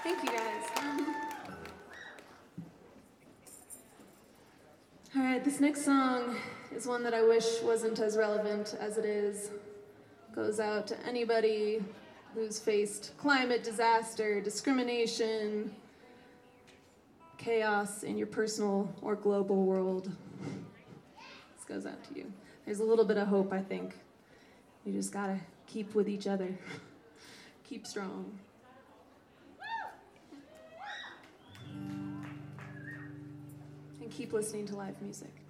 Thank you, guys. All right, this next song is one that I wish wasn't as relevant as it is. Goes out to anybody who's faced climate disaster, discrimination, chaos in your personal or global world. This goes out to you. There's a little bit of hope, I think. You just gotta keep with each other. Keep strong. And keep listening to live music.